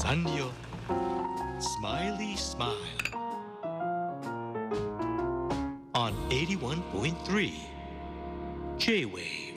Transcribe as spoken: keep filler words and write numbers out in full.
Sanrio Smiley Smile on eighty-one point three J-Wave